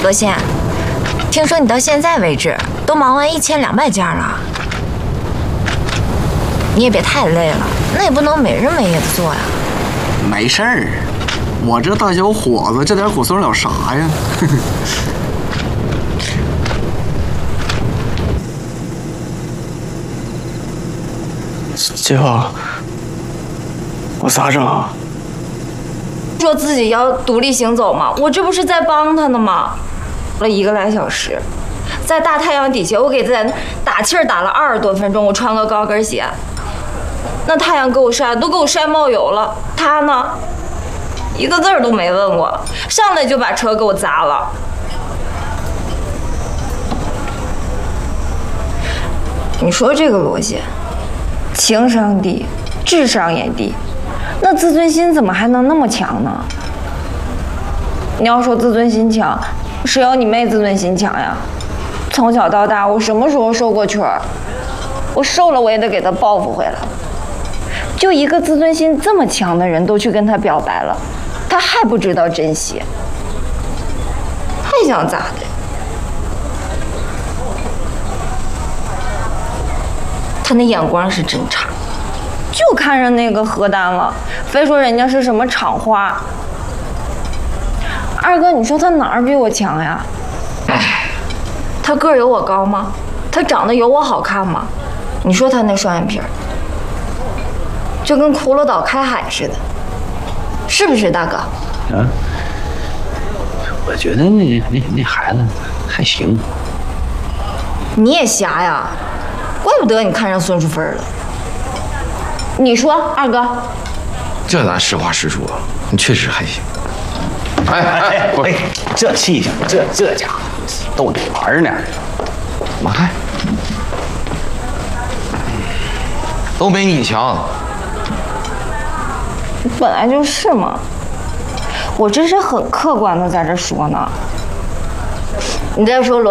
罗茜，听说你到现在为止都忙完1200件了，你也别太累了，那也不能没日没夜的做呀。 没事儿，我这大小伙子这点苦算了啥呀？姐夫，我咋整啊？ 说自己要独立行走嘛，我这不是在帮他呢吗？了1个来小时，在大太阳底下，我给他打气儿打了20多分钟，我穿个高跟鞋，那太阳给我晒都给我晒冒油了，他呢，一个字儿都没问我，上来就把车给我砸了。你说这个逻辑，情商低，智商也低。那自尊心怎么还能那么强呢？你要说自尊心强，谁有你妹自尊心强呀？从小到大，我什么时候受过屈儿？我受了，我也得给他报复回来。就一个自尊心这么强的人都去跟他表白了，他还不知道珍惜，还想咋的？他那眼光是真差。就看上那个何丹了，非说人家是什么厂花。二哥，你说他哪儿比我强呀？他个儿有我高吗？他长得有我好看吗？你说他那双眼皮儿，就跟骷髅岛开海似的，是不是大哥？ 啊，我觉得那孩子还行。 你也瞎呀？怪不得你看上孙淑芬了。你说，二哥， 这咱实话实说，你确实还行。 哎，这气性，这家伙逗你玩呢。 妈呀，都没你强。 本来就是嘛，我这是很客观的在这说呢。你再说罗。